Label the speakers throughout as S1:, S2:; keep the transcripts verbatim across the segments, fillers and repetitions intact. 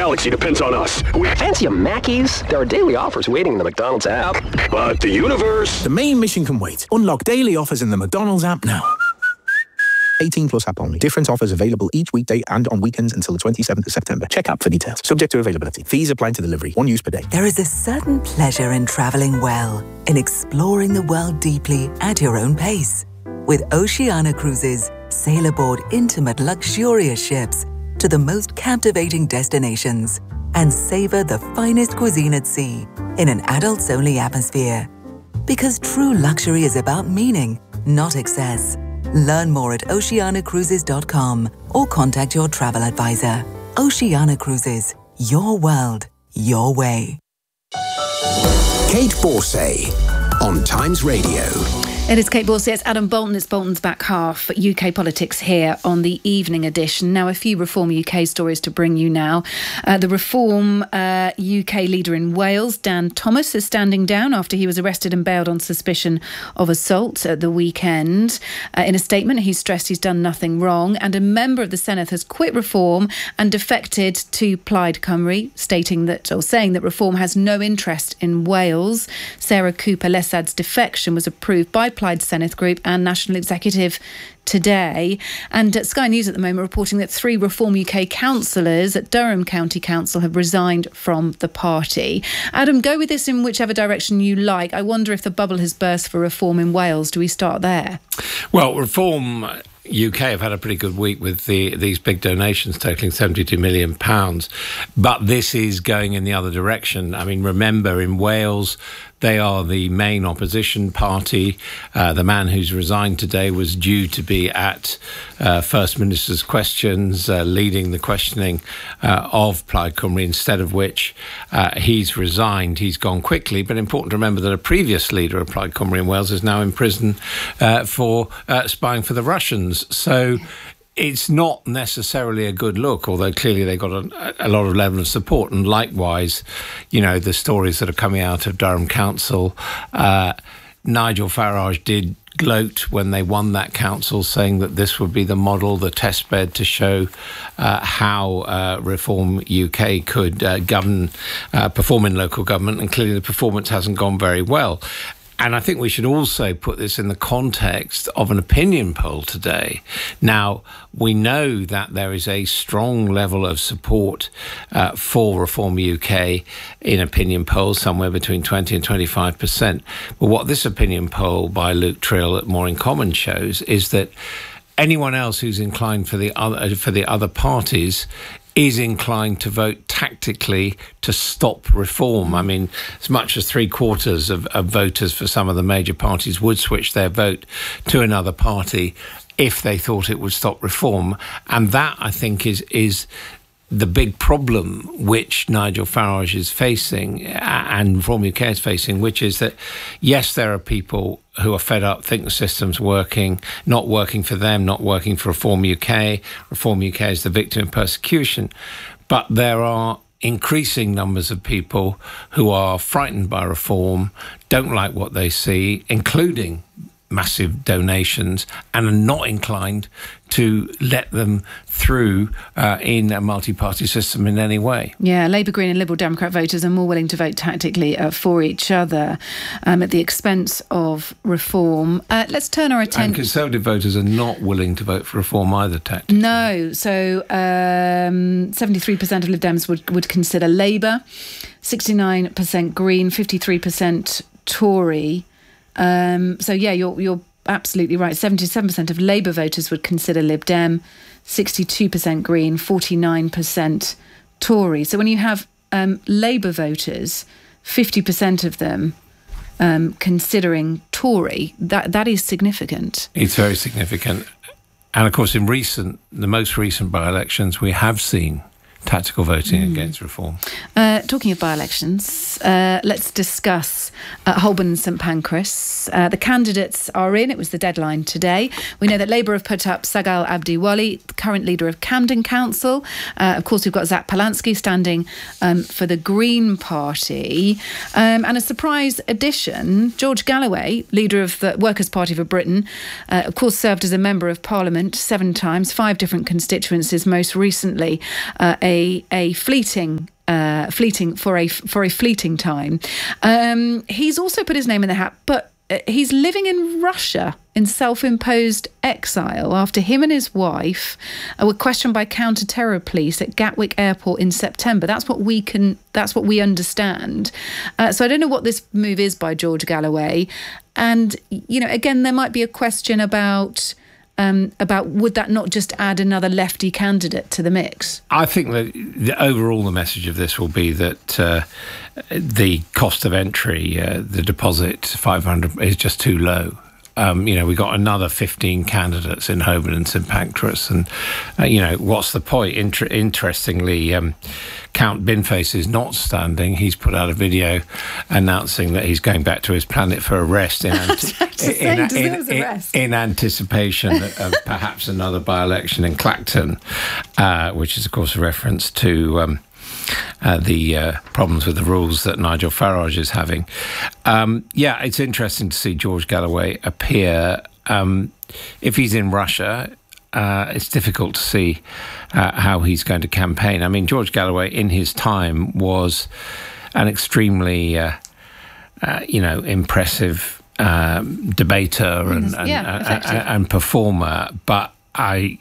S1: galaxy depends on us. We
S2: fancy a Mackies? There are daily offers waiting in the McDonald's app.
S1: But the universe...
S3: The main mission can wait. Unlock daily offers in the McDonald's app now. eighteen plus app only. Different offers available each weekday and on weekends until the twenty-seventh of September. Check app for details. Subject to availability. Fees apply to delivery. One use per day.
S4: There is a certain pleasure in travelling well, in exploring the world deeply at your own pace. With Oceania Cruises, sail aboard intimate, luxurious ships to the most captivating destinations and savour the finest cuisine at sea in an adults-only atmosphere. Because true luxury is about meaning, not excess. Learn more at oceania cruises dot com or contact your travel advisor. Oceania Cruises, your world, your way.
S5: Kate Borsay on Times Radio.
S6: It is Kate Borsay, it's Adam Bolton, it's Bolton's Back Half, U K Politics here on the evening edition. Now, a few Reform U K stories to bring you now. Uh, the Reform uh, U K leader in Wales, Dan Thomas, is standing down after he was arrested and bailed on suspicion of assault at the weekend. Uh, in a statement, he stressed he's done nothing wrong, and a member of the Senedd has quit Reform and defected to Plaid Cymru, stating that, or saying that Reform has no interest in Wales. Sarah Cooper-Lesad's defection was approved by Plaid Senedd Group and National Executive today. And uh, Sky News at the moment reporting that three Reform U K councillors at Durham County Council have resigned from the party. Adam, go with this in whichever direction you like. I wonder if the bubble has burst for Reform in Wales. Do we start there?
S7: Well, Reform U K have had a pretty good week with the these big donations totaling seventy-two million pounds. But this is going in the other direction. I mean, remember, in Wales, they are the main opposition party. Uh, the man who's resigned today was due to be at uh, First Minister's questions, uh, leading the questioning uh, of Plaid Cymru, instead of which uh, he's resigned. He's gone quickly, but important to remember that a previous leader of Plaid Cymru in Wales is now in prison uh, for uh, spying for the Russians. So it's not necessarily a good look, although clearly they got a, a lot of level of support. And likewise, you know, the stories that are coming out of Durham Council, uh, Nigel Farage did gloat when they won that council, saying that this would be the model, the test bed to show uh, how uh, Reform U K could uh, govern, uh, perform in local government. And clearly the performance hasn't gone very well. And I think we should also put this in the context of an opinion poll today. Now, we know that there is a strong level of support uh, for Reform U K in opinion polls, somewhere between twenty and twenty-five percent. But what this opinion poll by Luke Trill at More in Common shows is that anyone else who's inclined for the other, for the other parties is inclined to vote tactically to stop reform. I mean, as much as three quarters of, of voters for some of the major parties would switch their vote to another party if they thought it would stop reform. And that, I think, is is the big problem which Nigel Farage is facing and Reform U K is facing, which is that, yes, there are people who are fed up, think the system's working, not working for them, not working for Reform U K. Reform U K is the victim of persecution. But there are increasing numbers of people who are frightened by reform, don't like what they see, including massive donations, and are not inclined to let them through uh, in a multi-party system in any way.
S6: Yeah, Labour, Green and Liberal Democrat voters are more willing to vote tactically uh, for each other um, at the expense of reform. Uh, let's turn our attention...
S7: And Conservative voters are not willing to vote for reform either tactically.
S6: No, so um, seventy-three percent of Lib Dems would, would consider Labour, sixty-nine percent Green, fifty-three percent Tory. Um, so, yeah, you're you're absolutely right. seventy-seven percent of Labour voters would consider Lib Dem, sixty-two percent Green, forty-nine percent Tory. So when you have um, Labour voters, fifty percent of them um, considering Tory, that that is significant.
S7: It's very significant. And, of course, in recent, the most recent by-elections, we have seen tactical voting mm. against reform.
S6: Uh, talking of by-elections, uh, let's discuss uh, Holborn and St Pancras. Uh, the candidates are in. It was the deadline today. We know that Labour have put up Sagal Abdiwali, the current leader of Camden Council. Uh, of course, we've got Zach Polanski standing um, for the Green Party. Um, and a surprise addition, George Galloway, leader of the Workers' Party for Britain, uh, of course served as a Member of Parliament seven times, five different constituencies, most recently uh, a a a fleeting. Uh, fleeting for a for a fleeting time. Um, he's also put his name in the hat, but he's living in Russia in self-imposed exile after him and his wife uh, were questioned by counter-terror police at Gatwick Airport in September. That's what we can. That's what we understand. Uh, so I don't know what this move is by George Galloway, and you know, again, there might be a question about. Um, about would that not just add another lefty candidate to the mix?
S7: I think that the, overall the message of this will be that uh, the cost of entry, uh, the deposit, five hundred, is just too low. Um, you know, we got another fifteen candidates in Holborn and St Pancras, and uh, you know, what's the point? Inter- interestingly, um, Count Binface is not standing. He's put out a video announcing that he's going back to his planet for a rest in, anti- in, in, in, in, in anticipation of perhaps another by-election in Clacton, uh, which is, of course, a reference to um, uh, the uh, problems with the rules that Nigel Farage is having. Um, yeah, it's interesting to see George Galloway appear. Um, if he's in Russia, Uh, it's difficult to see uh, how he's going to campaign. I mean, George Galloway, in his time, was an extremely, uh, uh, you know, impressive um, debater and and,
S6: yeah,
S7: and, and, and performer. But I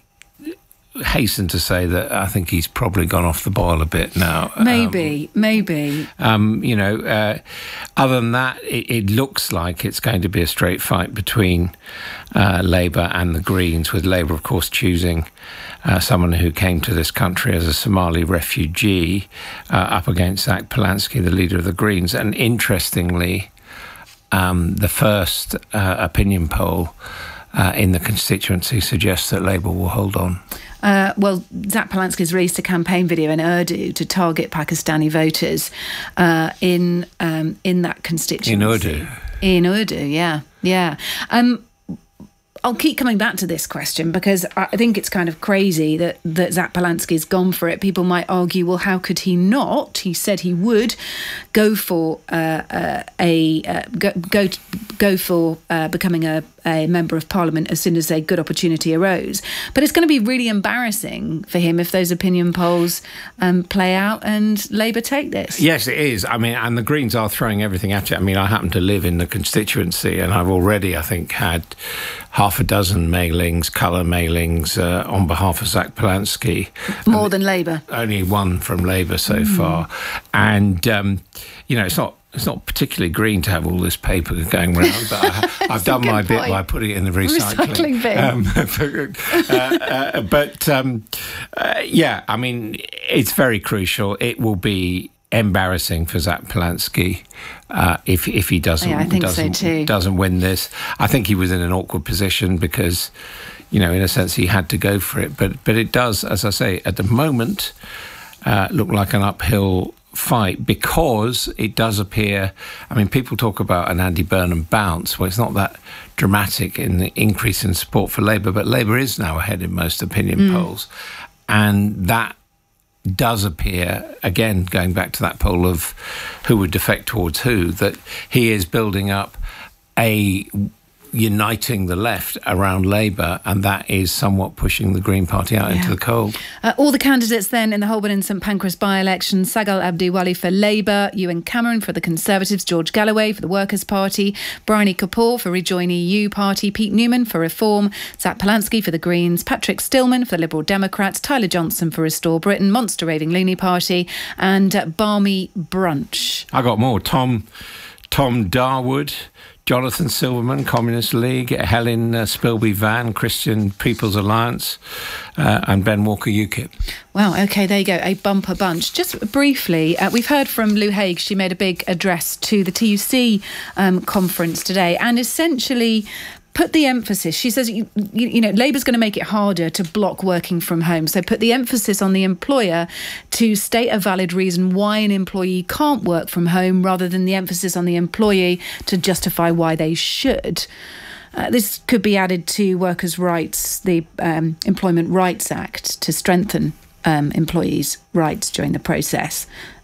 S7: hasten to say that I think he's probably gone off the boil a bit now.
S6: Maybe, um, maybe.
S7: Um, you know, uh, other than that, it, it looks like it's going to be a straight fight between uh, Labour and the Greens, with Labour, of course, choosing uh, someone who came to this country as a Somali refugee uh, up against Zach Polansky, the leader of the Greens. And interestingly, um, the first uh, opinion poll uh, in the constituency suggests that Labour will hold on.
S6: Uh, well, Zach Polansky's released a campaign video in Urdu to target Pakistani voters uh, in um, in that constituency.
S7: In Urdu?
S6: In Urdu, yeah, yeah. Um, I'll keep coming back to this question because I think it's kind of crazy that, that Zach Polansky's gone for it. People might argue, well, how could he not? He said he would go for uh, uh, a uh, go go, go for uh, becoming a, a member of Parliament as soon as a good opportunity arose. But it's going to be really embarrassing for him if those opinion polls um, play out and Labour take this.
S7: Yes, it is. I mean, and the Greens are throwing everything at it. I mean, I happen to live in the constituency, and I've already, I think, had half a dozen mailings, colour mailings, uh, on behalf of Zach Polansky.
S6: More
S7: and
S6: than Labour.
S7: Only one from Labour so mm. far. And, um, you know, it's not it's not particularly green to have all this paper going around, but I, I've done my
S6: point.
S7: bit by putting it in the recycling,
S6: recycling bin.
S7: Um, uh, uh, but, um, uh, yeah, I mean, it's very crucial. It will be embarrassing for Zach Polansky uh, if if he doesn't
S6: yeah, I think
S7: doesn't
S6: so too.
S7: doesn't win this. I think he was in an awkward position because, you know, in a sense he had to go for it. But but it does, as I say, at the moment uh, look like an uphill fight because it does appear. I mean, people talk about an Andy Burnham bounce. Well, it's not that dramatic in the increase in support for Labour, but Labour is now ahead in most opinion mm. polls, and that does appear, again, going back to that poll of who would defect towards who, that he is building up a uniting the left around Labour, and that is somewhat pushing the Green Party out yeah. into the cold.
S6: Uh, all the candidates then in the Holborn and St Pancras by-election: Sagal Abdiwali for Labour, Ewan Cameron for the Conservatives, George Galloway for the Workers' Party, Bryony Kapoor for Rejoin E U Party, Pete Newman for Reform, Zach Polansky for the Greens, Patrick Stillman for the Liberal Democrats, Tyler Johnson for Restore Britain, Monster Raving Loony Party, and uh, Barmy Brunch.
S7: I got more. Tom, Tom Darwood, Jonathan Silverman, Communist League, Helen uh, Spilby-Van, Christian People's Alliance, uh, and Ben Walker, UKIP.
S6: Wow, OK, there you go, a bumper bunch. Just briefly, uh, we've heard from Lou Haig. She made a big address to the T U C um, conference today and essentially put the emphasis, she says, you, you, you know, Labour's going to make it harder to block working from home. So put the emphasis on the employer to state a valid reason why an employee can't work from home rather than the emphasis on the employee to justify why they should. Uh, this could be added to workers' rights, the um, Employment Rights Act, to strengthen um, employees' rights during the process.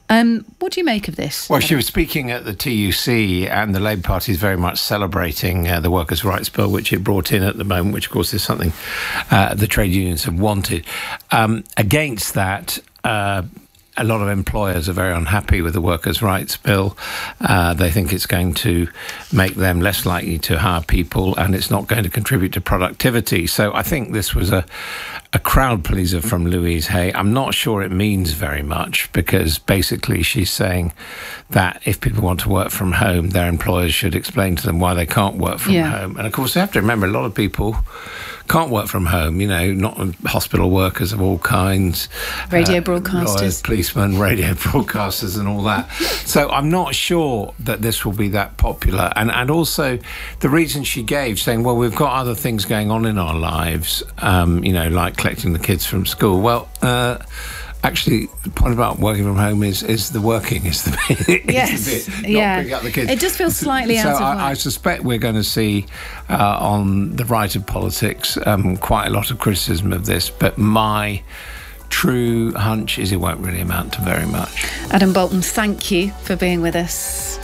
S6: Um, what do you make of this?
S7: Well, she was speaking at the T U C, and the Labour Party is very much celebrating uh, the workers' rights bill, which it brought in at the moment, which, of course, is something uh, the trade unions have wanted. Um, against that, uh, a lot of employers are very unhappy with the workers' rights bill. Uh, they think it's going to make them less likely to hire people, and it's not going to contribute to productivity. So I think this was a, a crowd pleaser from Louise Hay. I'm not sure it means very much, because basically she's saying that if people want to work from home, their employers should explain to them why they can't work from
S6: yeah.
S7: home. And of course, they have to remember a lot of people can't work from home, you know, not hospital workers of all kinds.
S6: Radio
S7: uh,
S6: broadcasters.
S7: Lawyers, policemen, radio broadcasters and all that. So I'm not sure that this will be that popular. And and also the reason she gave, saying, well, we've got other things going on in our lives, um, you know, like collecting the kids from school. Well, uh, actually, the point about working from home is is the working is the bit.
S6: Yes,
S7: the bit, not
S6: yeah.
S7: bring up the kids.
S6: It just feels slightly
S7: so
S6: out of
S7: I,
S6: line.
S7: I suspect we're going to see uh, on the right of politics um, quite a lot of criticism of this. But my true hunch is it won't really amount to very much.
S6: Adam Bolton, thank you for being with us.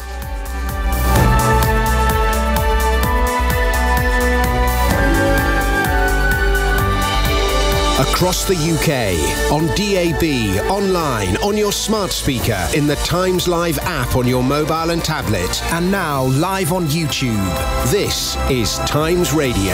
S5: Across the U K, on D A B, online, on your smart speaker, in the Times Live app on your mobile and tablet, and now live on YouTube. This is Times Radio.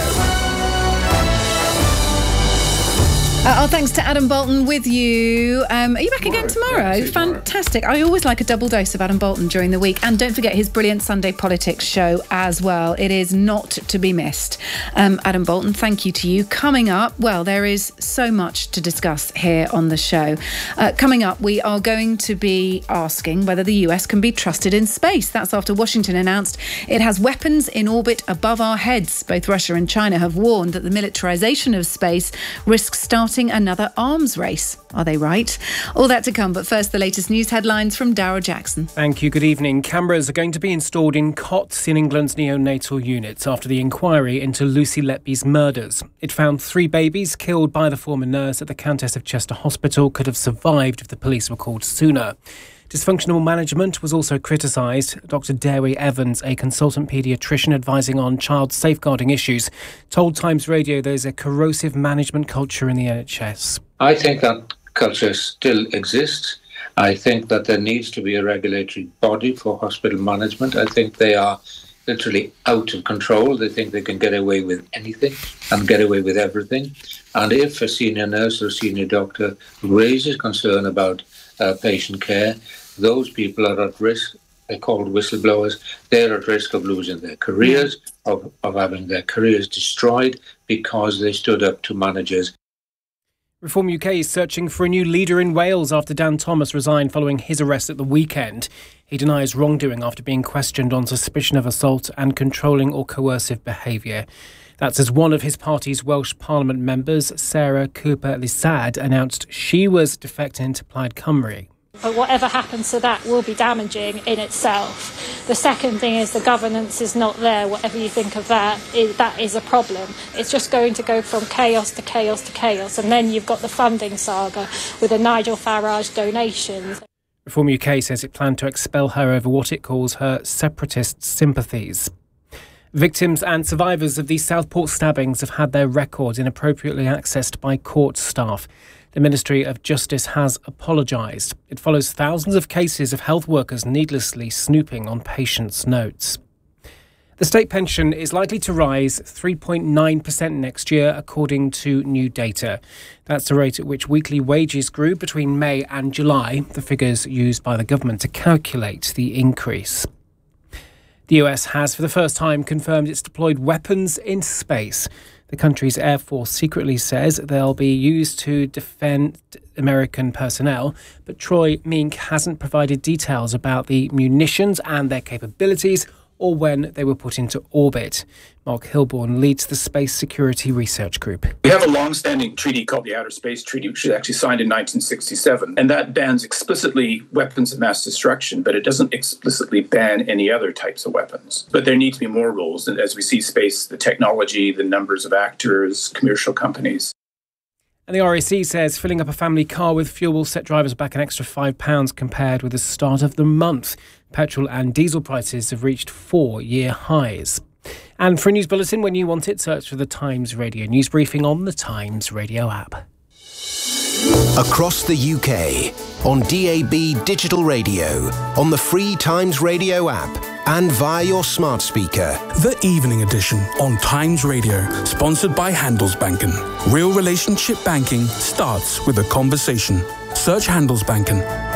S6: Uh, our thanks to Adam Bolton with you. Um, are you back
S7: Tomorrow.
S6: again tomorrow?
S7: Yeah,
S6: Fantastic. I always like a double dose of Adam Bolton during the week. And don't forget his brilliant Sunday Politics show as well. It is not to be missed. Um, Adam Bolton, thank you to you. Coming up, well, there is so much to discuss here on the show. Uh, coming up, we are going to be asking whether the U S can be trusted in space. That's after Washington announced it has weapons in orbit above our heads. Both Russia and China have warned that the militarisation of space risks starting another arms race. Are they right? All that to come, but first the latest news headlines from Darragh Jackson.
S8: Thank you. Good evening. Cameras are going to be installed in cots in England's neonatal units after the inquiry into Lucy Letby's murders. It found three babies killed by the former nurse at the Countess of Chester Hospital could have survived if the police were called sooner. Dysfunctional management was also criticised. Doctor Derry Evans, a consultant paediatrician advising on child safeguarding issues, told Times Radio there's a corrosive management culture in the N H S.
S9: I think that culture still exists. I think that there needs to be a regulatory body for hospital management. I think they are literally out of control. They think they can get away with anything and get away with everything. And if a senior nurse or senior doctor raises concern about uh, patient care, those people are at risk. They're called whistleblowers. They're at risk of losing their careers, of, of having their careers destroyed because they stood up to managers.
S8: Reform U K is searching for a new leader in Wales after Dan Thomas resigned following his arrest at the weekend. He denies wrongdoing after being questioned on suspicion of assault and controlling or coercive behaviour. That's as one of his party's Welsh Parliament members, Sarah Cooper-Lysaght, announced she was defecting to Plaid Cymru.
S10: But whatever happens to that will be damaging in itself. The second thing is the governance is not there. Whatever you think of that, is, that is a problem. It's just going to go from chaos to chaos to chaos. And then you've got the funding saga with the Nigel Farage donations.
S8: Reform U K says it planned to expel her over what it calls her separatist sympathies. Victims and survivors of these Southport stabbings have had their records inappropriately accessed by court staff. The Ministry of Justice has apologised. It follows thousands of cases of health workers needlessly snooping on patients' notes. The state pension is likely to rise three point nine percent next year, according to new data. That's the rate at which weekly wages grew between May and July, the figures used by the government to calculate the increase. The U S has, for the first time, confirmed it's deployed weapons in space. The country's Air Force secretly says they'll be used to defend American personnel, but Troy Mink hasn't provided details about the munitions and their capabilities or when they were put into orbit. Mark Hilborn leads the Space Security Research Group.
S11: We have a long-standing treaty called the Outer Space Treaty, which was actually signed in nineteen sixty-seven, and that bans explicitly weapons of mass destruction, but it doesn't explicitly ban any other types of weapons. But there need to be more rules, and as we see space, the technology, the numbers of actors, commercial companies.
S8: And the R A C says filling up a family car with fuel will set drivers back an extra five pounds compared with the start of the month. Petrol and diesel prices have reached four-year highs. And for a news bulletin, when you want it, search for the Times Radio News Briefing on the Times Radio app.
S5: Across the U K, on D A B digital radio, on the free Times Radio app, and via your smart speaker.
S12: The Evening Edition on Times Radio, sponsored by Handelsbanken. Real relationship banking starts with a conversation. Search Handelsbanken.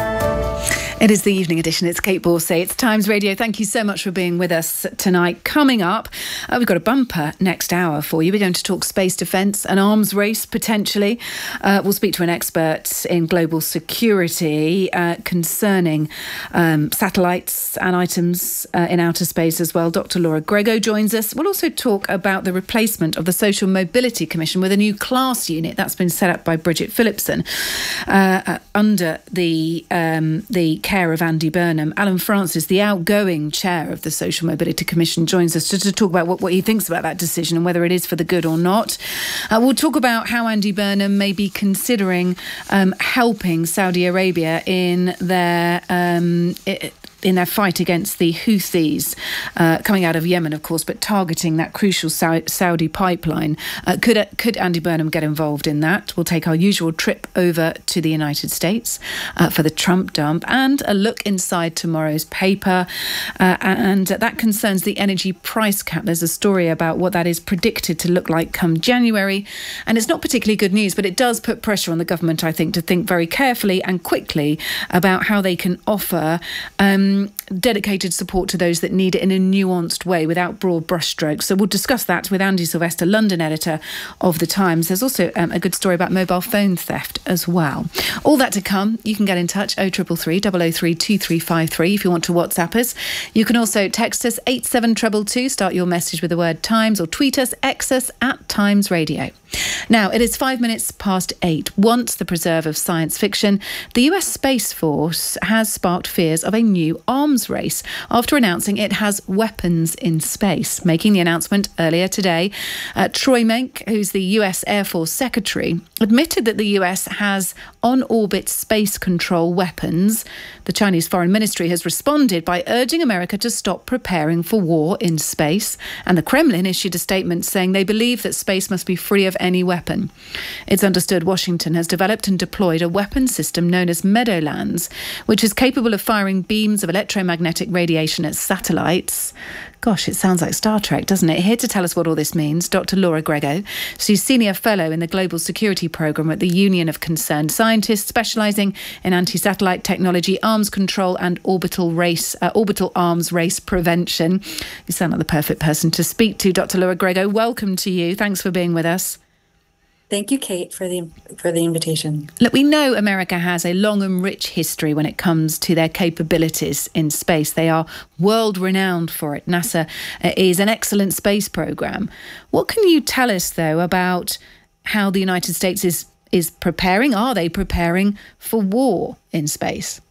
S6: It is the Evening Edition. It's Kate Borsay. It's Times Radio. Thank you so much for being with us tonight. Coming up, uh, we've got a bumper next hour for you. We're going to talk space defence, an arms race potentially. Uh, we'll speak to an expert in global security uh, concerning um, satellites and items uh, in outer space as well. Doctor Laura Grego joins us. We'll also talk about the replacement of the Social Mobility Commission with a new class unit that's been set up by Bridget Phillipson uh, uh, under the um, the care of Andy Burnham. Alan Francis, the outgoing chair of the Social Mobility Commission, joins us to, to talk about what, what he thinks about that decision and whether it is for the good or not. Uh, we'll talk about how Andy Burnham may be considering um, helping Saudi Arabia in their um, it, in their fight against the Houthis uh, coming out of Yemen, of course, but targeting that crucial Saudi pipeline. Uh, could could Andy Burnham get involved in that? We'll take our usual trip over to the United States uh, for the Trump dump and a look inside tomorrow's paper. Uh, and that concerns the energy price cap. There's a story about what that is predicted to look like come January. And it's not particularly good news, but it does put pressure on the government, I think, to think very carefully and quickly about how they can offer um, dedicated support to those that need it in a nuanced way without broad brushstrokes. So we'll discuss that with Andy Sylvester, London editor of The Times. There's also um, a good story about mobile phone theft as well. All that to come. You can get in touch oh three three three, double oh three, two three five three if you want to WhatsApp us. You can also text us eight seven two two two, start your message with the word Times, or tweet us, X us at Times Radio. Now, it is five minutes past eight. Once the preserve of science fiction, the U S Space Force has sparked fears of a new arms race after announcing it has weapons in space. Making the announcement earlier today, uh, Troy Menck, who's the U S Air Force Secretary, admitted that the U S has on-orbit space control weapons. The Chinese Foreign Ministry has responded by urging America to stop preparing for war in space, and the Kremlin issued a statement saying they believe that space must be free of any weapon. It's understood Washington has developed and deployed a weapon system known as Meadowlands, which is capable of firing beams of electromagnetic radiation at satellites. Gosh, it sounds like Star Trek, doesn't it? Here to tell us what all this means, Doctor Laura Grego. She's Senior Fellow in the Global Security Programme at the Union of Concerned Scientists, specialising in anti-satellite technology, arms control and orbital race, uh, orbital arms race prevention. You sound like the perfect person to speak to, Doctor Laura Grego. Welcome to you. Thanks for being with us.
S13: Thank you, Kate, for the for the invitation.
S6: Look, we know America has a long and rich history when it comes to their capabilities in space. They are world-renowned for it. NASA is an excellent space program. What can you tell us, though, about how the United States is is preparing? Are they preparing for war in space?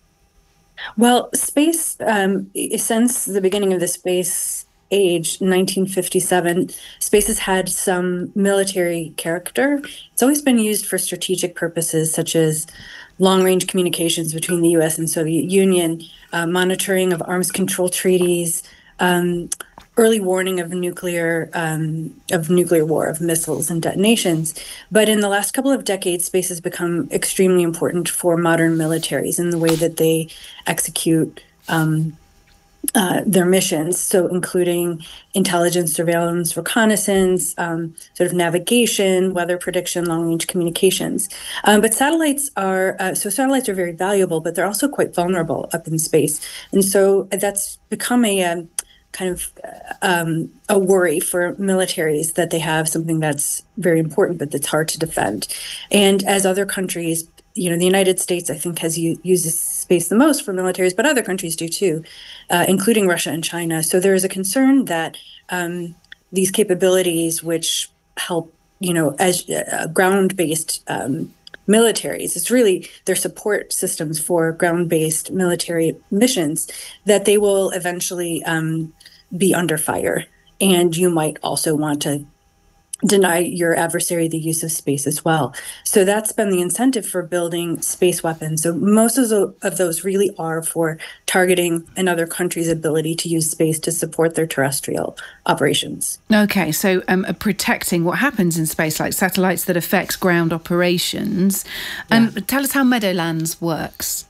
S13: Well, space, um, since the beginning of the space age, nineteen fifty-seven, space has had some military character. It's always been used for strategic purposes, such as long-range communications between the U S and Soviet Union, uh, monitoring of arms control treaties, um, early warning of nuclear um, of nuclear war, of missiles and detonations. But in the last couple of decades, space has become extremely important for modern militaries in the way that they execute um, Uh, their missions, so including intelligence, surveillance, reconnaissance, um, sort of navigation, weather prediction, long-range communications. Um, but satellites are, uh, so satellites are very valuable, but they're also quite vulnerable up in space. And so that's become a um, kind of um, a worry for militaries, that they have something that's very important, but that's hard to defend. And as other countries, you know, the United States, I think, has u- uses space the most for militaries, but other countries do too, uh, including Russia and China. So there is a concern that um, these capabilities, which help, you know, as uh, ground-based um, militaries, it's really their support systems for ground-based military missions, that they will eventually um, be under fire. And you might also want to deny your adversary the use of space as well. So that's been the incentive for building space weapons. So most of, the, of those really are for targeting another country's ability to use space to support their terrestrial operations.
S6: Okay, so um, uh, protecting what happens in space, like satellites that affect ground operations. Um, yeah. Tell us how Meadowlands works.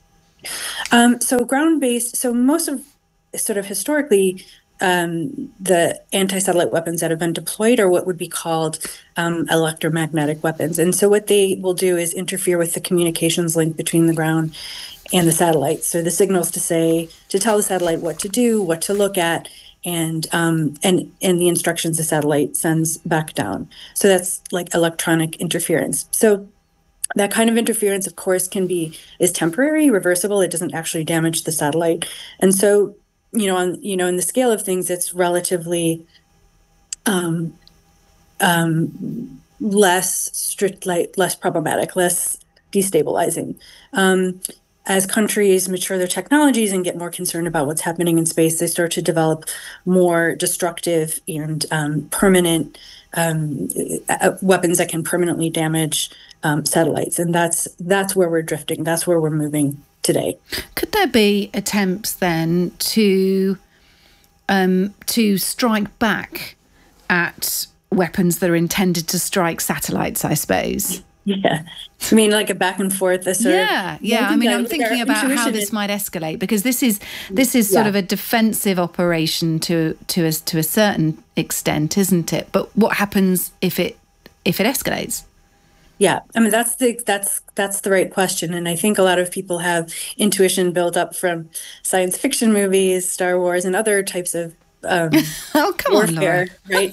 S13: Um, so ground-based, so most of sort of historically, Um, the anti-satellite weapons that have been deployed are what would be called um, electromagnetic weapons. And so what they will do is interfere with the communications link between the ground and the satellite. So the signals to say, to tell the satellite what to do, what to look at, and um, and and the instructions the satellite sends back down. So that's like electronic interference. So that kind of interference, of course, can be, is temporary, reversible. It doesn't actually damage the satellite. And so you know, on you know, in the scale of things, it's relatively um, um, less strict, like less problematic, less destabilizing. Um, as countries mature their technologies and get more concerned about what's happening in space, they start to develop more destructive and um, permanent um, weapons that can permanently damage um, satellites, and that's that's where we're drifting. That's where we're moving today.
S6: Could there be attempts then to um, to strike back at weapons that are intended to strike satellites, I suppose?
S13: Yeah. I mean, like a back and forth. A sort
S6: yeah,
S13: of,
S6: yeah. I mean, I'm thinking about how this might escalate, because this is this is sort yeah. of a defensive operation to to a, to a certain extent, isn't it? But what happens if it if it escalates?
S13: Yeah, I mean, that's the that's that's the right question, and I think a lot of people have intuition built up from science fiction movies, Star Wars, and other types of um,
S6: oh, come
S13: warfare,
S6: on,
S13: right?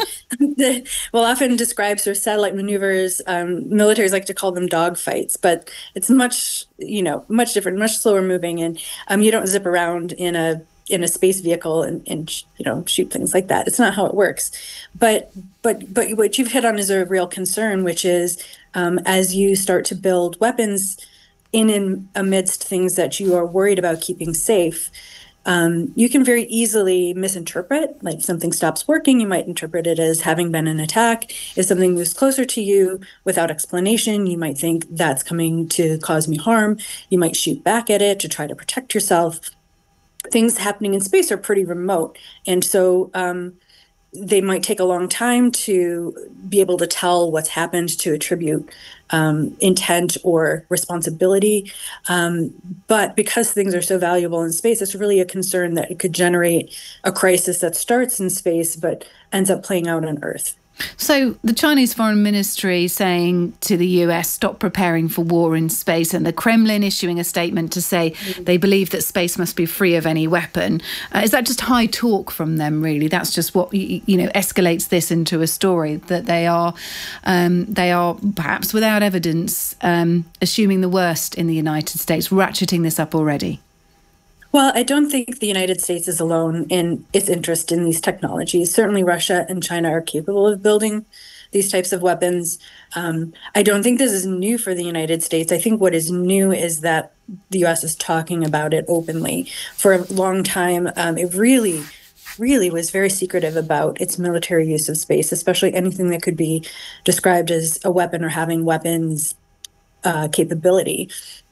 S13: We'll often describe sort of satellite maneuvers. Um, militaries like to call them dogfights, but it's much you know much different, much slower moving, and um, you don't zip around in a in a space vehicle and, and you know shoot things like that. It's not how it works. But but but what you've hit on is a real concern, which is um, as you start to build weapons in and amidst things that you are worried about keeping safe, um, you can very easily misinterpret. Like if something stops working, you might interpret it as having been an attack. If something moves closer to you without explanation, you might think that's coming to cause me harm. You might shoot back at it to try to protect yourself. Things happening in space are pretty remote. And so um, they might take a long time to be able to tell what's happened, to attribute um, intent or responsibility. Um, but because things are so valuable in space, it's really a concern that it could generate a crisis that starts in space but ends up playing out on Earth.
S6: So the Chinese Foreign Ministry saying to the U S, stop preparing for war in space, and the Kremlin issuing a statement to say mm-hmm. they believe that space must be free of any weapon. Uh, is that just high talk from them, really? That's just what, you know, escalates this into a story, that they are, um, they are perhaps without evidence, um, assuming the worst in the United States, ratcheting this up already?
S13: Well, I don't think the United States is alone in its interest in these technologies. Certainly Russia and China are capable of building these types of weapons. Um, I don't think this is new for the United States. I think what is new is that the U S is talking about it openly. For a long time, um, it really, really was very secretive about its military use of space, especially anything that could be described as a weapon or having weapons uh, capability.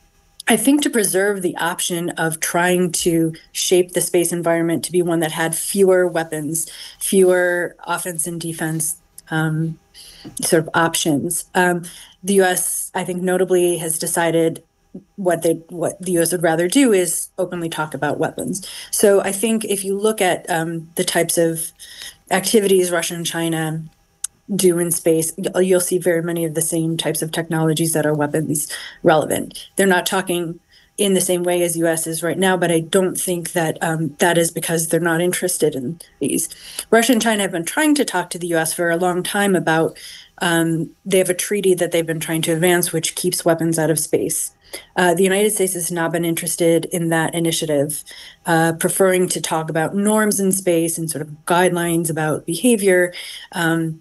S13: I think to preserve the option of trying to shape the space environment to be one that had fewer weapons, fewer offense and defense um, sort of options, um, the U S, I think, notably has decided what they what the U S would rather do is openly talk about weapons. So I think if you look at um, the types of activities Russia and China do in space, you'll see very many of the same types of technologies that are weapons relevant. They're not talking in the same way as U S is right now, but I don't think that um, that is because they're not interested in these. Russia and China have been trying to talk to the U S for a long time about, um, they have a treaty that they've been trying to advance, which keeps weapons out of space. Uh, the United States has not been interested in that initiative, uh, preferring to talk about norms in space and sort of guidelines about behavior. Um,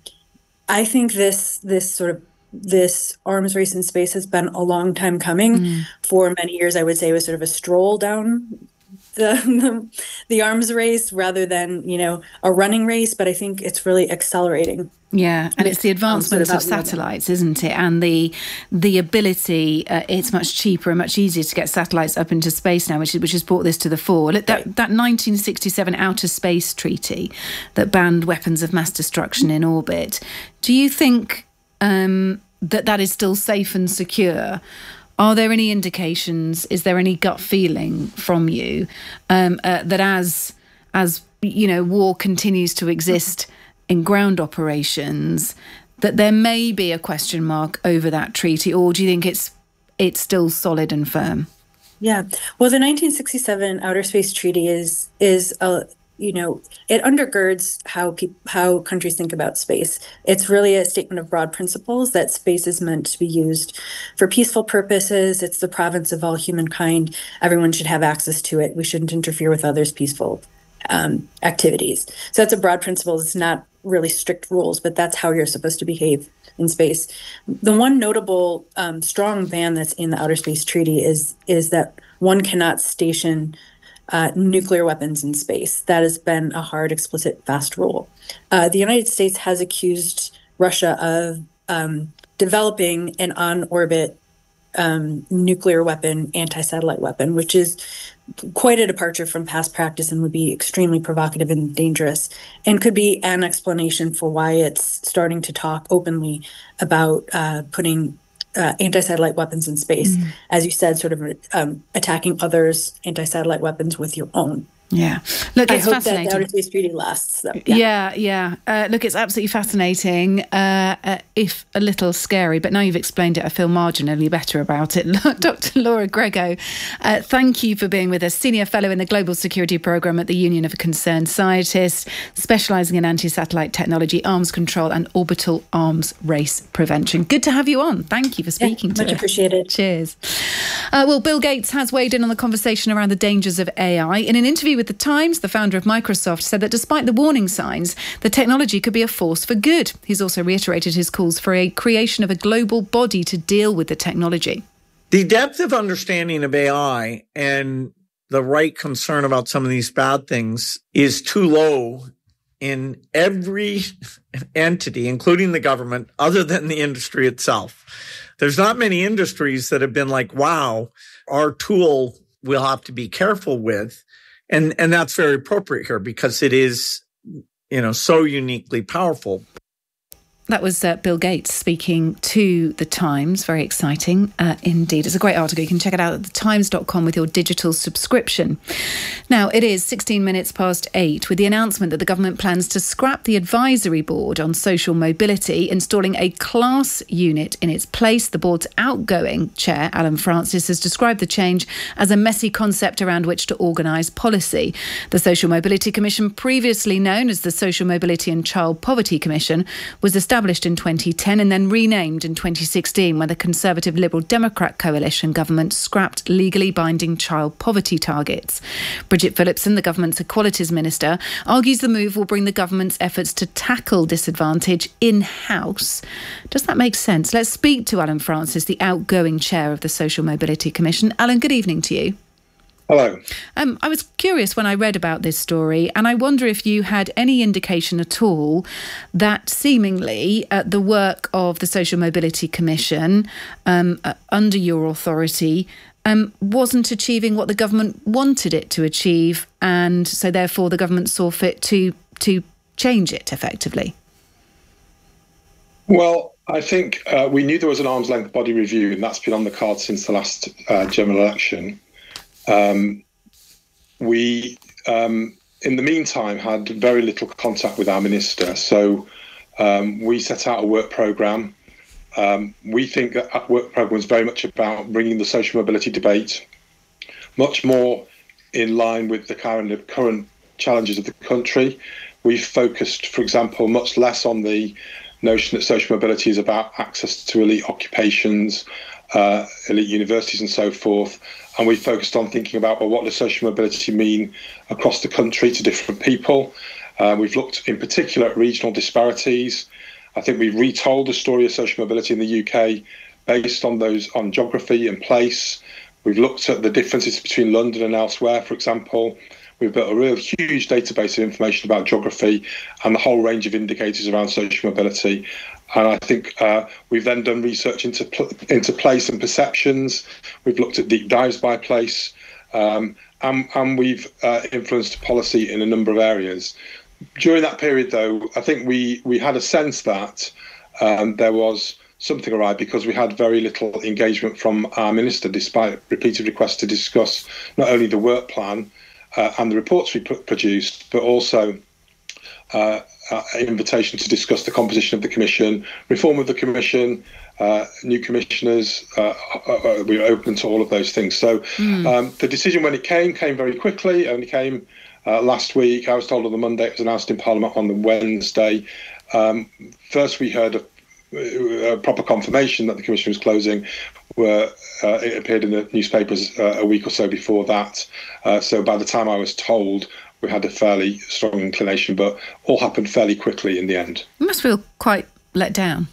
S13: I think this this sort of this arms race in space has been a long time coming. Mm. For many years, I would say it was sort of a stroll down the, the the arms race rather than, you know, a running race, but I think it's really accelerating.
S6: Yeah, and it's the advancements of satellites, isn't it? And the the ability, uh, it's much cheaper and much easier to get satellites up into space now, which, which has brought this to the fore. Look, that, that nineteen sixty-seven Outer Space Treaty that banned weapons of mass destruction in orbit, do you think um, that that is still safe and secure? Are there any indications, is there any gut feeling from you um, uh, that as, as you know, war continues to exist in ground operations, that there may be a question mark over that treaty, or do you think it's it's still solid and firm?
S13: Yeah, well, the nineteen sixty-seven Outer Space Treaty is is a you know it undergirds how people how countries think about space. It's really a statement of broad principles that space is meant to be used for peaceful purposes. It's the province of all humankind. Everyone should have access to it. We shouldn't interfere with others' peaceful um, activities. So that's a broad principle. It's not really strict rules, but that's how you're supposed to behave in space. The one notable um, strong ban that's in the Outer Space Treaty is is that one cannot station uh, nuclear weapons in space. That has been a hard, explicit, fast rule. Uh, the United States has accused Russia of um, developing an on-orbit um, nuclear weapon, anti-satellite weapon, which is quite a departure from past practice and would be extremely provocative and dangerous, and could be an explanation for why it's starting to talk openly about uh, putting uh, anti-satellite weapons in space. Mm. As you said, sort of um, attacking others' anti-satellite weapons with your own.
S6: Yeah. Look,
S13: I
S6: it's
S13: hope
S6: fascinating.
S13: that the Outer Space Treaty lasts. So,
S6: yeah, yeah. yeah. Uh, look, it's absolutely fascinating, uh, uh, if a little scary, but now you've explained it, I feel marginally better about it. Doctor Laura Grego, uh, thank you for being with us. Senior Fellow in the Global Security Programme at the Union of Concerned Scientists, specialising in anti-satellite technology, arms control and orbital arms race prevention. Good to have you on. Thank you for speaking
S13: yeah,
S6: to us.
S13: Much appreciated.
S6: Cheers. Uh, well, Bill Gates has weighed in on the conversation around the dangers of A I. In an interview with The Times, the founder of Microsoft said that despite the warning signs, the technology could be a force for good. He's also reiterated his calls for a creation of a global body to deal with the technology.
S14: The depth of understanding of A I and the right concern about some of these bad things is too low in every entity, including the government, other than the industry itself. There's not many industries that have been like, wow, our tool we'll have to be careful with. And and that's very appropriate here because it is, you know, so uniquely powerful.
S6: That was uh, Bill Gates speaking to The Times. Very exciting uh, indeed. It's a great article. You can check it out at the times dot com with your digital subscription. Now, it is sixteen minutes past eight with the announcement that the government plans to scrap the advisory board on social mobility, installing a class unit in its place. The board's outgoing chair, Alan Francis, has described the change as a messy concept around which to organise policy. The Social Mobility Commission, previously known as the Social Mobility and Child Poverty Commission, was established established in twenty ten and then renamed in twenty sixteen when the Conservative Liberal Democrat coalition government scrapped legally binding child poverty targets. Bridget Phillipson, the government's equalities minister, argues the move will bring the government's efforts to tackle disadvantage in-house. Does that make sense? Let's speak to Alan Francis, the outgoing chair of the Social Mobility Commission. Alan, good evening to you.
S15: Hello.
S6: Um, I was curious when I read about this story, and I wonder if you had any indication at all that seemingly uh, the work of the Social Mobility Commission um, uh, under your authority um, wasn't achieving what the government wanted it to achieve, and so therefore the government saw fit to to change it effectively.
S15: Well, I think uh, we knew there was an arm's length body review, and that's been on the cards since the last uh, general election. Um, we, um, in the meantime, had very little contact with our minister. So um, we set out a work programme. Um, we think that that work programme was very much about bringing the social mobility debate much more in line with the current, current challenges of the country. We've focused, for example, much less on the notion that social mobility is about access to elite occupations, uh, elite universities and so forth. And we focused on thinking about, well, what does social mobility mean across the country to different people? Uh, we've looked in particular at regional disparities. I think we've retold the story of social mobility in the U K based on those on geography and place. We've looked at the differences between London and elsewhere, for example. We've built a real huge database of information about geography and the whole range of indicators around social mobility. And I think uh, we've then done research into pl- into place and perceptions. We've looked at deep dives by place, um, and, and we've uh, influenced policy in a number of areas. During that period, though, I think we, we had a sense that um, there was something awry because we had very little engagement from our minister, despite repeated requests to discuss not only the work plan uh, and the reports we pr- produced, but also uh, uh, invitation to discuss the composition of the commission, reform of the commission, uh, new commissioners. Uh, uh, we were open to all of those things. So mm. um, the decision, when it came, came very quickly. It only came uh, last week. I was told on the Monday. It was announced in Parliament on the Wednesday. Um, first, we heard of a proper confirmation that the commission was closing. Were uh, it appeared in the newspapers uh, a week or so before that. Uh, so by the time I was told, we had a fairly strong inclination, but all happened fairly quickly in the end.
S6: You must feel quite let down.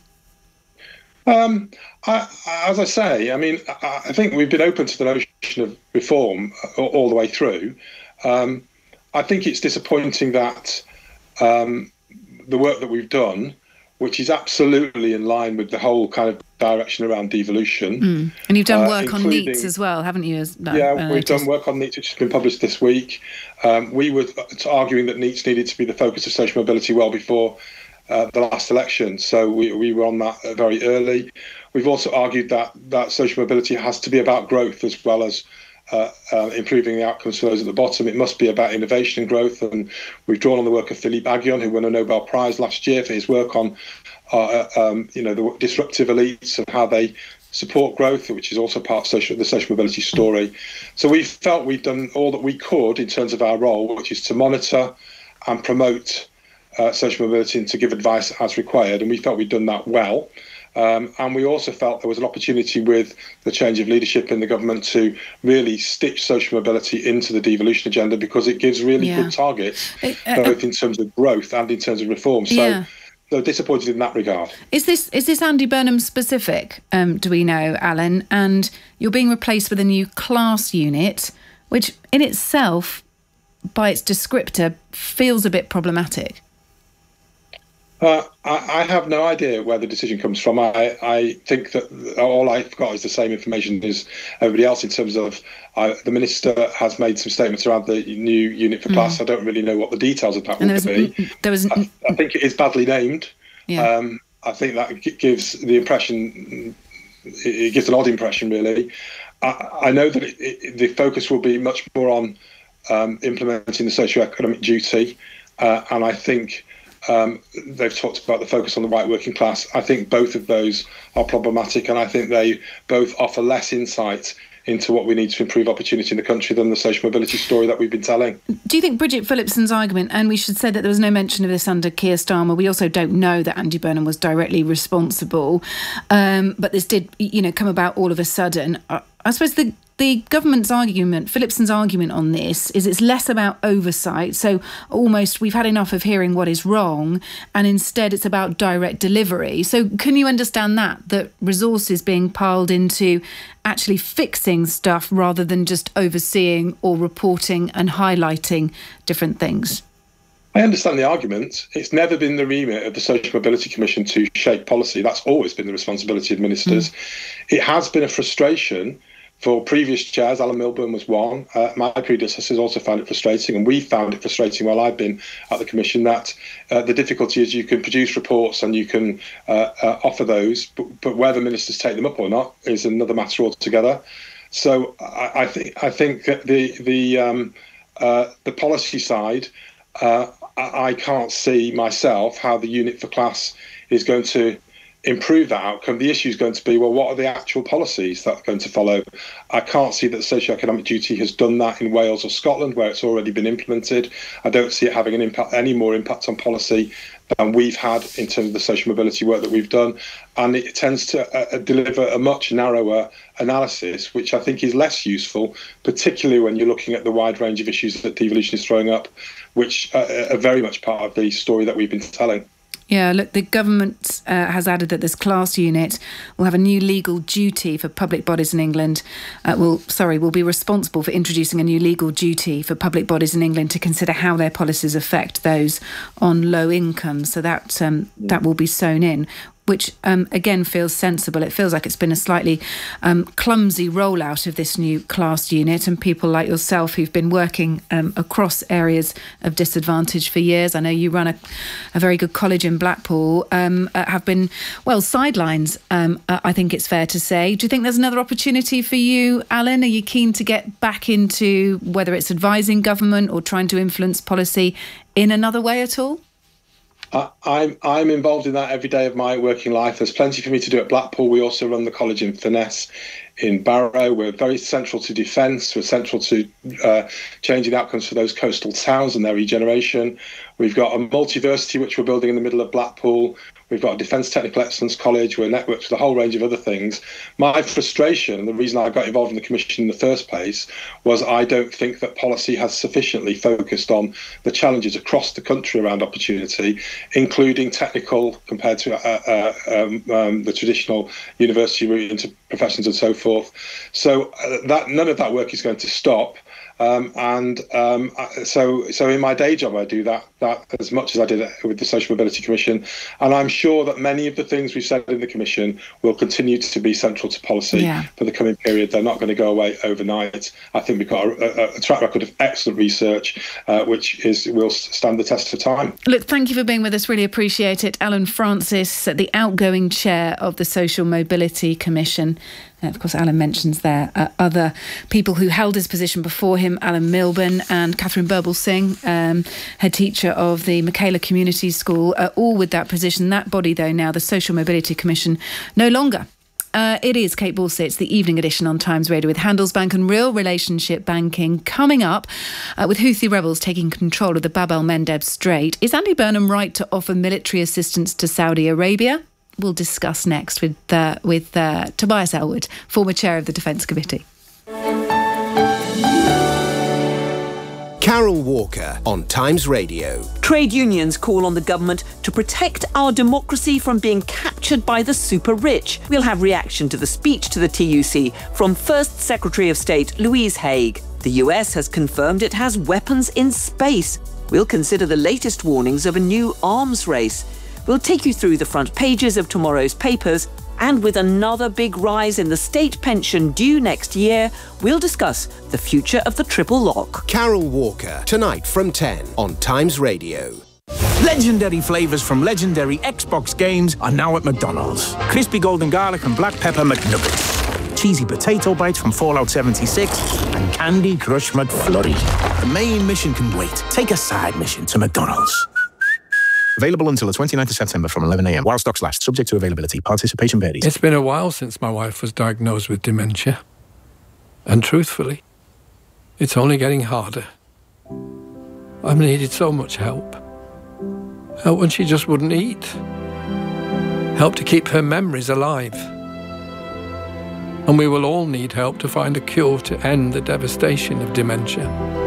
S15: Um, I, as I say, I mean, I, I think we've been open to the notion of reform all, all the way through. Um, I think it's disappointing that um, the work that we've done, which is absolutely in line with the whole kind of direction around devolution. Mm.
S6: And you've done work uh, on NEETs as well, haven't you? As,
S15: no, yeah, we've done work on NEETs, which has been published this week. Um, we were arguing that NEETs needed to be the focus of social mobility well before uh, the last election. So we, we were on that very early. We've also argued that, that social mobility has to be about growth as well as Uh, uh, improving the outcomes for those at the bottom. It must be about innovation and growth, and we've drawn on the work of Philippe Aghion, who won a Nobel Prize last year for his work on, uh, um, you know, the disruptive elites and how they support growth, which is also part of social, the social mobility story. So we felt we've done all that we could in terms of our role, which is to monitor and promote uh, social mobility and to give advice as required, and we felt we'd done that well. Um, and we also felt there was an opportunity with the change of leadership in the government to really stitch social mobility into the devolution agenda, because it gives really yeah. good targets, uh, uh, both in terms of growth and in terms of reform. So yeah. they're disappointed in that regard.
S6: Is this is this Andy Burnham specific, um, do we know, Alan? And you're being replaced with a new class unit, which in itself, by its descriptor, feels a bit problematic.
S15: Uh, I, I have no idea where the decision comes from. I, I think that all I've got is the same information as everybody else in terms of uh, the minister has made some statements around the new unit for class. Mm. I don't really know what the details of that will be. There was, I, I think it is badly named. Yeah. Um, I think that gives the impression, it gives an odd impression, really. I, I know that it, it, the focus will be much more on um, implementing the socio-economic duty, uh, and I think Um, they've talked about the focus on the white working class. I think both of those are problematic, and I think they both offer less insight into what we need to improve opportunity in the country than the social mobility story that we've been telling.
S6: Do you think Bridget Phillipson's argument, and we should say that there was no mention of this under Keir Starmer, we also don't know that Andy Burnham was directly responsible, um, but this did, you know, come about all of a sudden. I, I suppose the The government's argument, Phillipson's argument on this, is it's less about oversight. So almost we've had enough of hearing what is wrong, and instead it's about direct delivery. So can you understand that, that resources being piled into actually fixing stuff rather than just overseeing or reporting and highlighting different things?
S15: I understand the argument. It's never been the remit of the Social Mobility Commission to shape policy. That's always been the responsibility of ministers. Mm. It has been a frustration for previous chairs. Alan Milburn was one. Uh, my predecessors also found it frustrating, and we found it frustrating while I've been at the Commission, that uh, the difficulty is you can produce reports and you can uh, uh, offer those, but, but whether ministers take them up or not is another matter altogether. So I, I think I think that the the um, uh, the policy side, uh, I, I can't see myself how the unit for class is going to improve that outcome. The issue is going to be, well, what are the actual policies that are going to follow? I can't see that the socio-economic duty has done that in Wales or Scotland, where it's already been implemented. I don't see it having an impact, any more impact on policy than we've had in terms of the social mobility work that we've done. And it tends to uh, deliver a much narrower analysis, which I think is less useful, particularly when you're looking at the wide range of issues that devolution is throwing up, which uh, are very much part of the story that we've been telling.
S6: Yeah, look, the government uh, has added that this class unit will have a new legal duty for public bodies in England. Uh, will sorry, will be responsible for introducing a new legal duty for public bodies in England to consider how their policies affect those on low income. So that um, that will be sewn in, which um, again feels sensible. It feels like it's been a slightly um, clumsy rollout of this new class unit, and people like yourself who've been working um, across areas of disadvantage for years, I know you run a, a very good college in Blackpool, um, uh, have been, well, sidelines, um, uh, I think it's fair to say. Do you think there's another opportunity for you, Alan? Are you keen to get back into whether it's advising government or trying to influence policy in another way at all?
S15: I, I'm I'm involved in that every day of my working life. There's plenty for me to do at Blackpool. We also run the college in Furness, in Barrow. We're very central to defence. We're central to uh, changing outcomes for those coastal towns and their regeneration. We've got a multiversity which we're building in the middle of Blackpool. We've got a Defence Technical Excellence College. We're networked with a whole range of other things. My frustration, and the reason I got involved in the Commission in the first place, was I don't think that policy has sufficiently focused on the challenges across the country around opportunity, including technical compared to uh, uh, um, um, the traditional university route into professions and so forth. So uh, that none of that work is going to stop. Um, and um, so, so in my day job, I do that that as much as I did with the Social Mobility Commission, and I'm sure that many of the things we've said in the Commission will continue to be central to policy yeah. for the coming period. They're not going to go away overnight. I think we've got a, a, a track record of excellent research, uh, which is will stand the test of time.
S6: Look, thank you for being with us. Really appreciate it, Alan Francis, the outgoing chair of the Social Mobility Commission. Uh, of course, Alan mentions there uh, other people who held his position before him, Alan Milburn and Catherine Birbalsingh, um, head teacher of the Michaela Community School, uh, all with that position. That body, though, now the Social Mobility Commission, no longer. Uh, it is Kate Borsey. It's the evening edition on Times Radio with Handelsbank and Real Relationship Banking coming up uh, with Houthi rebels taking control of the Bab el-Mandeb Strait. Is Andy Burnham right to offer military assistance to Saudi Arabia? We'll discuss next with uh, with uh, Tobias Ellwood, former chair of the Defence Committee.
S5: Carol Walker on Times Radio.
S16: Trade unions call on the government to protect our democracy from being captured by the super rich. We'll have reaction to the speech to the T U C from First Secretary of State Louise Haig. The U S has confirmed it has weapons in space. We'll consider the latest warnings of a new arms race. We'll take you through the front pages of tomorrow's papers, and with another big rise in the state pension due next year, we'll discuss the future of the triple lock.
S5: Carol Walker, tonight from ten on Times Radio.
S3: Legendary flavours from legendary Xbox games are now at McDonald's. Crispy golden garlic and black pepper McNuggets. Cheesy potato bites from Fallout seventy-six and Candy Crush McFlurry. The main mission can wait. Take a side mission to McDonald's. Available until the twenty-ninth of September from eleven a m while stocks last, subject to availability. Participation varies.
S17: It's been a while since my wife was diagnosed with dementia. And truthfully, it's only getting harder. I've needed so much help. Help when she just wouldn't eat. Help to keep her memories alive. And we will all need help to find a cure to end the devastation of dementia.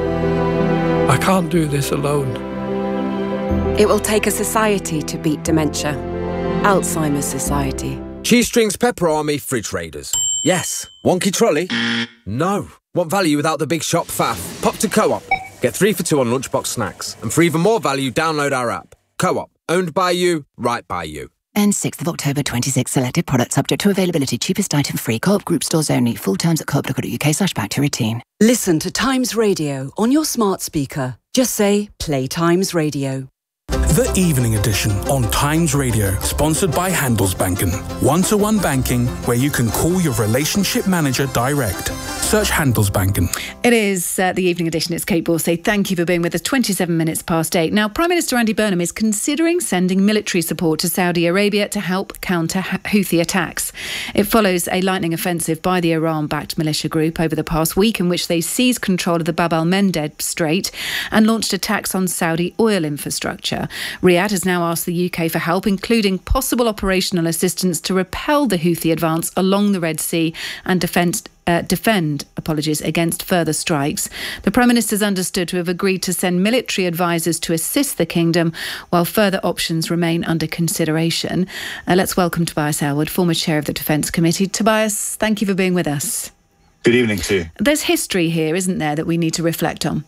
S17: I can't do this alone.
S18: It will take a society to beat dementia. Alzheimer's Society.
S19: Cheese Strings Pepper Army Fridge Raiders. Yes. Wonky trolley? No. Want value without the big shop faff? Pop to Co-op. Get three for two on lunchbox snacks. And for even more value, download our app. Co-op. Owned by you, right by you.
S20: And sixth of October twenty-six. Selected products subject to availability. Cheapest item free. Co-op group stores only. Full terms at co-op dot co dot uk slash back to routine.
S18: Listen to Times Radio on your smart speaker. Just say, play Times Radio.
S12: The Evening Edition on Times Radio, sponsored by Handelsbanken. One-to-one banking where you can call your relationship manager direct. Search Handelsbanken.
S6: It is uh, the Evening Edition. It's Kate Borsey. Thank you for being with us. twenty-seven minutes past eight. Now, Prime Minister Andy Burnham is considering sending military support to Saudi Arabia to help counter Houthi attacks. It follows a lightning offensive by the Iran-backed militia group over the past week in which they seized control of the Bab el-Mandeb Strait and launched attacks on Saudi oil infrastructure. Riyadh has now asked the U K for help, including possible operational assistance to repel the Houthi advance along the Red Sea and defend Uh, defend, apologies, against further strikes. The Prime Minister is understood to have agreed to send military advisers to assist the kingdom while further options remain under consideration. Uh, let's welcome Tobias Ellwood, former chair of the Defence Committee. Tobias, thank you for being with us.
S21: Good evening to you.
S6: There's history here, isn't there, that we need to reflect on?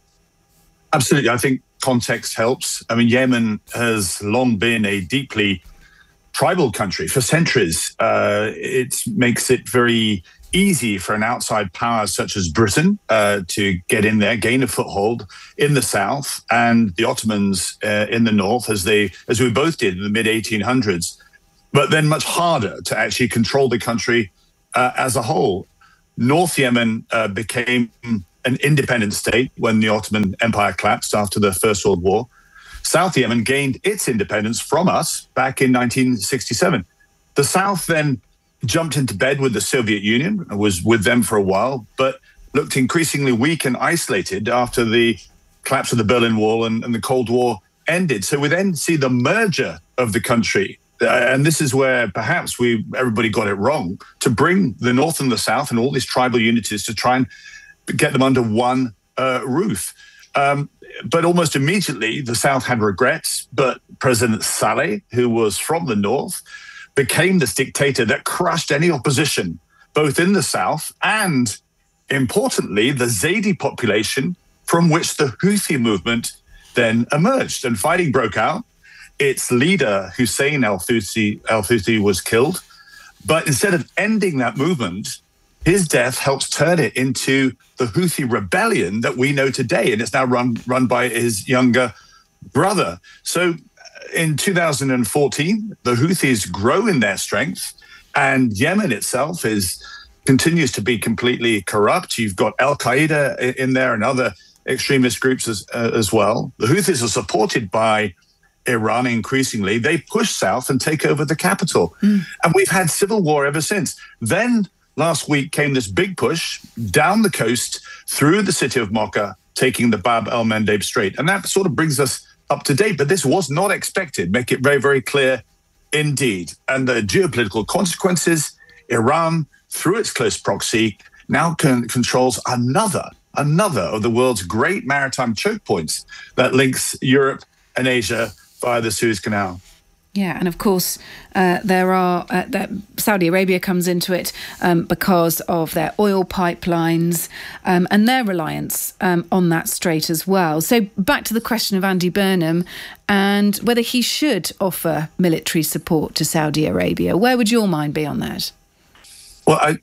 S21: Absolutely. I think context helps. I mean, Yemen has long been a deeply tribal country for centuries. Uh, it makes it very easy for an outside power such as Britain uh, to get in there, gain a foothold in the south, and the Ottomans uh, in the north, as they, as we both did in the mid eighteen hundreds. But then much harder to actually control the country uh, as a whole. North Yemen uh, became an independent state when the Ottoman Empire collapsed after the First World War. South Yemen gained its independence from us back in nineteen sixty-seven. The South then jumped into bed with the Soviet Union, was with them for a while, but looked increasingly weak and isolated after the collapse of the Berlin Wall and, and the Cold War ended. So we then see the merger of the country. Uh, and this is where perhaps we everybody got it wrong, to bring the North and the South and all these tribal unities to try and get them under one uh, roof. Um, but almost immediately, the South had regrets, but President Saleh, who was from the North, became this dictator that crushed any opposition, both in the south and, importantly, the Zaidi population from which the Houthi movement then emerged. And fighting broke out. Its leader, Hussein al-Houthi, al-Houthi was killed. But instead of ending that movement, his death helps turn it into the Houthi rebellion that we know today. And it's now run, run by his younger brother. So in two thousand fourteen, the Houthis grow in their strength, and Yemen itself is continues to be completely corrupt. You've got Al-Qaeda in there and other extremist groups as, uh, as well. The Houthis are supported by Iran increasingly. They push south and take over the capital. Mm. And we've had civil war ever since. Then last week came this big push down the coast through the city of Mocha, taking the Bab el-Mandeb Strait. And that sort of brings us up to date, but this was not expected. Make it very, very clear indeed. And the geopolitical consequences, Iran, through its close proxy, now con- controls another, another of the world's great maritime choke points that links Europe and Asia via the Suez Canal.
S6: Yeah, and of course, uh, there are uh, that Saudi Arabia comes into it um, because of their oil pipelines um, and their reliance um, on that strait as well. So back to the question of Andy Burnham and whether he should offer military support to Saudi Arabia. Where would your mind be on that?
S21: Well, I,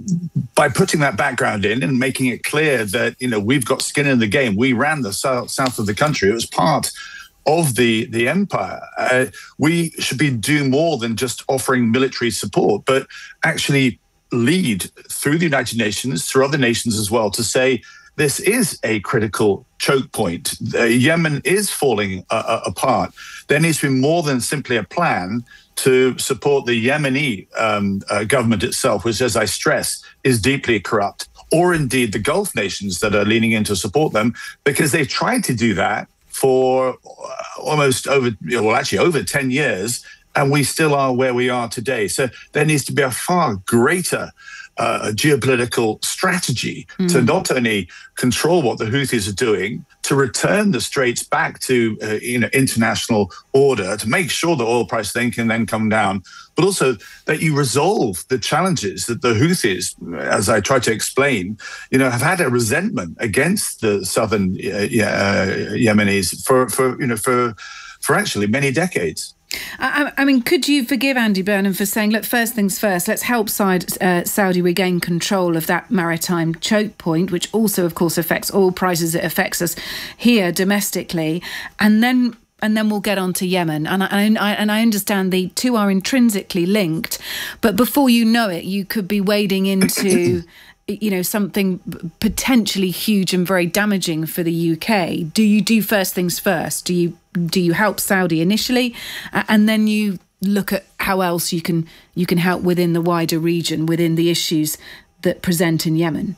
S21: by putting that background in and making it clear that, you know, we've got skin in the game. We ran the south, south of the country. It was part of the, the empire. Uh, we should be doing more than just offering military support, but actually lead through the United Nations, through other nations as well, to say this is a critical choke point. Uh, Yemen is falling uh, uh, apart. There needs to be more than simply a plan to support the Yemeni um, uh, government itself, which, as I stress, is deeply corrupt, or indeed the Gulf nations that are leaning in to support them, because they've tried to do that for almost over, well, actually over ten years, and we still are where we are today. So there needs to be a far greater uh, geopolitical strategy mm. to not only control what the Houthis are doing, to return the straits back to uh, you know international order, to make sure the oil price then can then come down, but also that you resolve the challenges that the Houthis, as I try to explain, you know, have had a resentment against the southern uh, uh, Yemenis for, for you know for for actually many decades.
S6: I, I mean, could you forgive Andy Burnham for saying, look, first things first, let's help Saudi, uh, Saudi regain control of that maritime choke point, which also, of course, affects oil prices. It affects us here domestically. And then and then we'll get on to Yemen. And I, and I, and I understand the two are intrinsically linked. But before you know it, you could be wading into you know, something potentially huge and very damaging for the U K. Do you do first things first? Do you do you help Saudi initially, uh, and then you look at how else you can you can help within the wider region, within the issues that present in Yemen?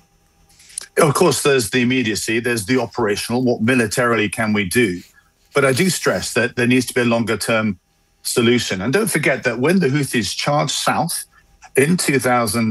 S21: Of course, there's the immediacy, there's the operational, what militarily can we do? But I do stress that there needs to be a longer-term solution. And don't forget that when the Houthis charged south in two thousand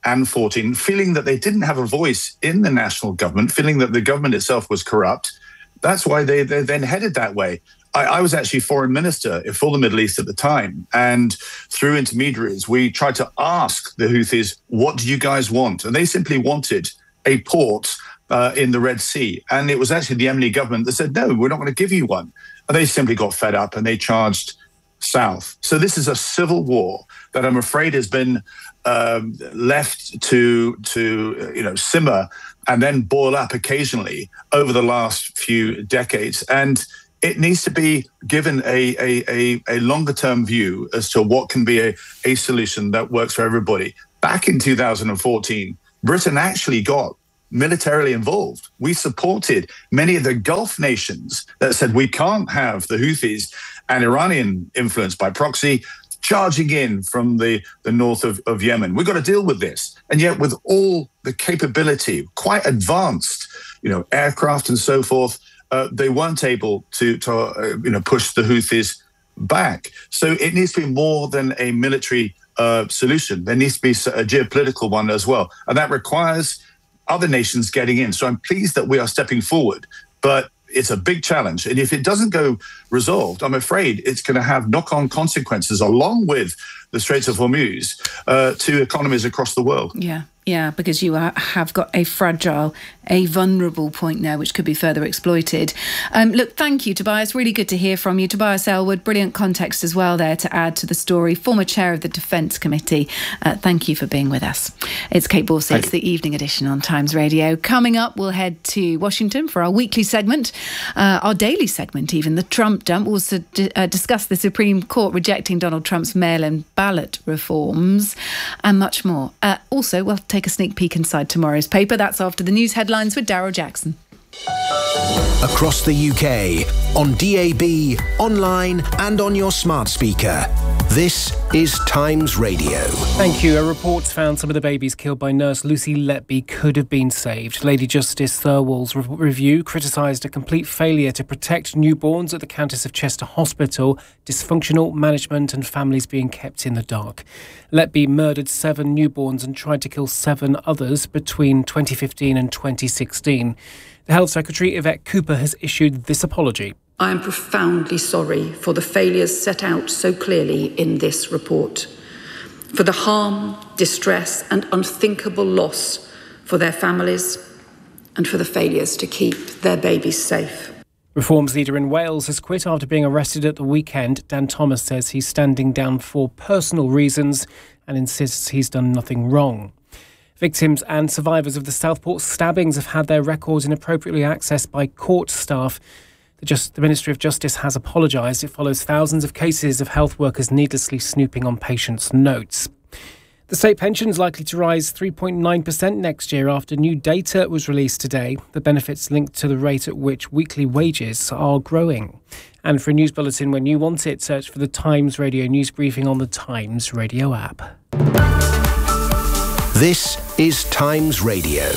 S21: and fourteen, feeling that they didn't have a voice in the national government, feeling that the government itself was corrupt. That's why they, they then headed that way. I, I was actually foreign minister for the Middle East at the time. And through intermediaries, we tried to ask the Houthis, what do you guys want? And they simply wanted a port uh, in the Red Sea. And it was actually the Yemeni government that said, no, we're not going to give you one. And they simply got fed up and they charged south. So this is a civil war that I'm afraid has been um, left to, to you know, simmer and then boil up occasionally over the last few decades. And it needs to be given a, a, a, a longer-term view as to what can be a, a solution that works for everybody. Back in two thousand fourteen, Britain actually got militarily involved. We supported many of the Gulf nations that said we can't have the Houthis and Iranian influence by proxy charging in from the, the north of, of Yemen. We've got to deal with this. And yet with all the capability, quite advanced, you know, aircraft and so forth, uh, they weren't able to, to uh, you know, push the Houthis back. So it needs to be more than a military uh, solution. There needs to be a geopolitical one as well. And that requires other nations getting in. So I'm pleased that we are stepping forward, but it's a big challenge. And if it doesn't go resolved, I'm afraid it's going to have knock-on consequences along with the Straits of Hormuz uh, to economies across the world.
S6: Yeah. Yeah, because you are, have got a fragile, a vulnerable point now, which could be further exploited. Um, look, thank you, Tobias. Really good to hear from you. Tobias Ellwood, brilliant context as well there to add to the story. Former chair of the Defence Committee. Uh, thank you for being with us. It's Kate Borsey. It's the evening edition on Times Radio. Coming up, we'll head to Washington for our weekly segment, uh, our daily segment even, the Trump dump. We'll also d- uh, discuss the Supreme Court rejecting Donald Trump's mail-in ballot reforms and much more. Uh, also, we'll take a sneak peek inside tomorrow's paper. That's after the news headlines with Daryl Jackson.
S5: Across the U K, on D A B, online and on your smart speaker. This is Times Radio.
S8: Thank you. A report found some of the babies killed by nurse Lucy Letby could have been saved. Lady Justice Thirlwall's re- review criticised a complete failure to protect newborns at the Countess of Chester Hospital, dysfunctional management and families being kept in the dark. Letby murdered seven newborns and tried to kill seven others between twenty fifteen and twenty sixteen. The Health Secretary, Yvette Cooper, has issued this apology.
S2: I am profoundly sorry for the failures set out so clearly in this report, for the harm, distress and unthinkable loss for their families, and for the failures to keep their babies safe.
S8: Reforms leader in Wales has quit after being arrested at the weekend. Dan Thomas says he's standing down for personal reasons and insists he's done nothing wrong. Victims and survivors of the Southport stabbings have had their records inappropriately accessed by court staff. The, Just, the Ministry of Justice has apologised. It follows thousands of cases of health workers needlessly snooping on patients' notes. The state pension is likely to rise three point nine percent next year after new data was released today. The benefits linked to the rate at which weekly wages are growing. And for a news bulletin when you want it, search for the Times Radio News Briefing on the Times Radio app.
S5: This is Times Radio.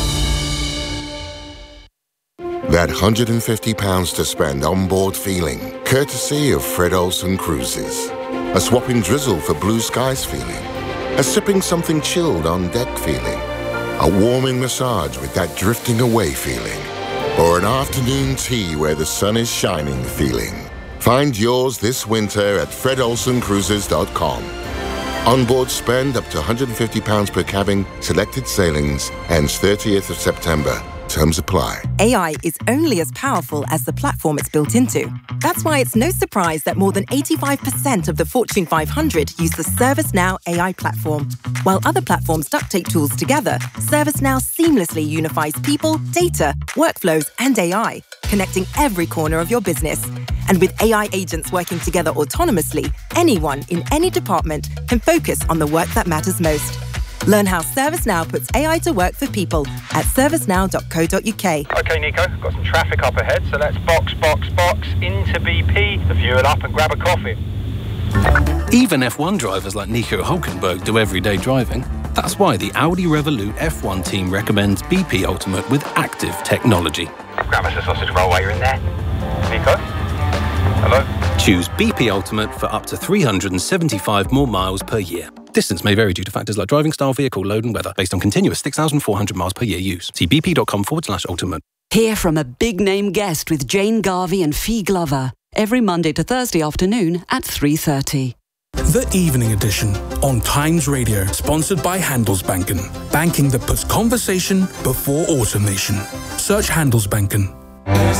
S22: That one hundred fifty pounds to spend on board feeling, courtesy of Fred Olsen Cruises. A swapping drizzle for blue skies feeling. A sipping something chilled on deck feeling. A warming massage with that drifting away feeling. Or an afternoon tea where the sun is shining feeling. Find yours this winter at fred olsen cruises dot com. Onboard spend up to one hundred fifty pounds per cabin, selected sailings, ends thirtieth of September. Terms apply.
S23: A I is only as powerful as the platform it's built into. That's why it's no surprise that more than eighty-five percent of the Fortune five hundred use the ServiceNow A I platform. While other platforms duct tape tools together, ServiceNow seamlessly unifies people, data, workflows, and A I, connecting every corner of your business. And with A I agents working together autonomously, anyone in any department can focus on the work that matters most. Learn how ServiceNow puts A I to work for people at servicenow dot co dot uk.
S24: OK, Nico, got some traffic up ahead, so let's box, box, box into B P, the fuel up and grab a coffee.
S25: Even F one drivers like Nico Hulkenberg do everyday driving. That's why the Audi Revolut F one team recommends B P Ultimate with active technology.
S24: Grab us a sausage roll while you're in there. Nico? Hello?
S25: Choose B P Ultimate for up to three hundred seventy-five more miles per year. Distance may vary due to factors like driving style, vehicle load and weather, based on continuous six thousand four hundred miles per year use. See bp.com forward slash ultimate.
S1: Hear from a big-name guest with Jane Garvey and Fee Glover every Monday to Thursday afternoon at three thirty.
S12: The Evening Edition on Times Radio, sponsored by Handelsbanken. Banking that puts conversation before automation. Search Handelsbanken.